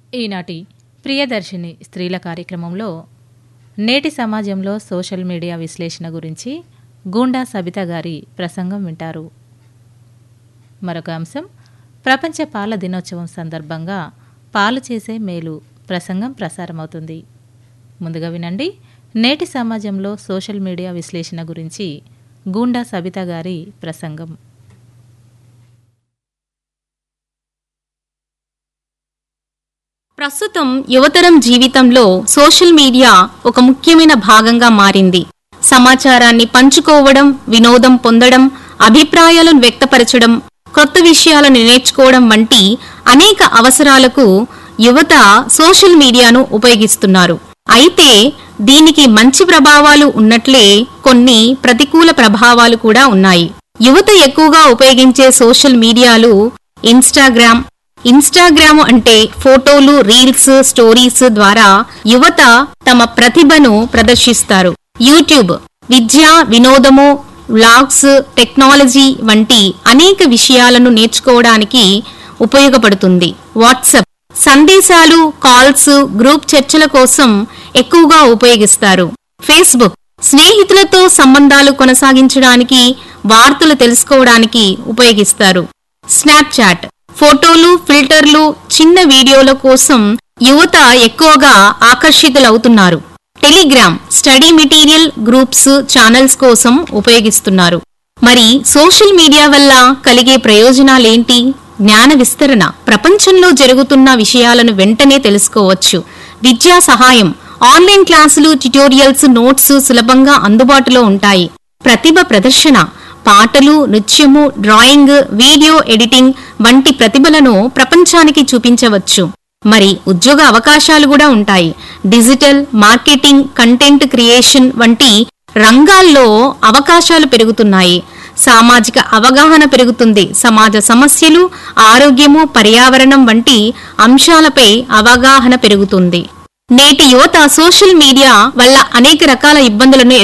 ఈనాటి ప్రియదర్శిని స్త్రీల కార్యక్రమంలో నేటి సమాజంలో సోషల్ మీడియా విశ్లేషణ గురించి గూండా సబిత గారి ప్రసంగం వింటారు. మరొక అంశం ప్రపంచ పాల దినోత్సవం సందర్భంగా పాలు చేసే మేలు ప్రసంగం ప్రసారమవుతుంది. ముందుగా వినండి నేటి సమాజంలో సోషల్ మీడియా విశ్లేషణ గురించి గూండా సబిత గారి ప్రసంగం. ప్రస్తుతం యువతరం జీవితంలో సోషల్ మీడియా ఒక ముఖ్యమైన భాగంగా మారింది. సమాచారాన్ని పంచుకోవడం, వినోదం పొందడం, అభిప్రాయాలను వ్యక్తపరచడం, కొత్త విషయాలను నేర్చుకోవడం వంటి అనేక అవసరాలకు యువత సోషల్ మీడియాను ఉపయోగిస్తున్నారు. అయితే దీనికి మంచి ప్రభావాలు ఉన్నట్లే కొన్ని ప్రతికూల ప్రభావాలు కూడా ఉన్నాయి. యువత ఎక్కువగా ఉపయోగించే సోషల్ మీడియాలు ఇన్స్టాగ్రామ్ అంటే ఫోటోలు, రీల్స్, స్టోరీస్ ద్వారా యువత తమ ప్రతిభను ప్రదర్శిస్తారు. యూట్యూబ్ విద్య, వినోదము, వ్లాగ్స్, టెక్నాలజీ వంటి అనేక విషయాలను నేర్చుకోవడానికి ఉపయోగపడుతుంది. వాట్సాప్ సందేశాలు, కాల్స్, గ్రూప్ చర్చల కోసం ఎక్కువగా ఉపయోగిస్తారు. ఫేస్బుక్ స్నేహితులతో సంబంధాలు కొనసాగించడానికి, వార్తలు తెలుసుకోవడానికి ఉపయోగిస్తారు. స్నాప్చాట్ ఫోటోలు, ఫిల్టర్లు, చిన్న వీడియోల కోసం యువత ఎక్కువగా ఆకర్షితులవుతున్నారు. Telegram study material, groups, channels కోసం ఉపయోగిస్తున్నారు. మరి సోషల్ మీడియా వల్ల కలిగే ప్రయోజనాలేంటి? జ్ఞాన విస్తరణ, ప్రపంచంలో జరుగుతున్న విషయాలను వెంటనే తెలుసుకోవచ్చు. విద్యా సహాయం, ఆన్లైన్ క్లాసులు, ట్యుటోరియల్స్, నోట్స్ సులభంగా అందుబాటులో ఉంటాయి. ప్రతిభ ప్రదర్శన, పాటలు, నృత్యము, డ్రాయింగ్, వీడియో ఎడిటింగ్ వంటి ప్రతిభలను ప్రపంచానికి చూపించవచ్చు. మరి ఉద్యోగ అవకాశాలు కూడా ఉంటాయి. డిజిటల్ మార్కెటింగ్, కంటెంట్ క్రియేషన్ వంటి రంగాల్లో అవకాశాలు పెరుగుతున్నాయి. సామాజిక అవగాహన పెరుగుతుంది. సమాజ సమస్యలు, ఆరోగ్యము, పర్యావరణం వంటి అంశాలపై అవగాహన పెరుగుతుంది. నేటి యువత సోషల్ మీడియా వల్ల అనేక రకాల ఇబ్బందులను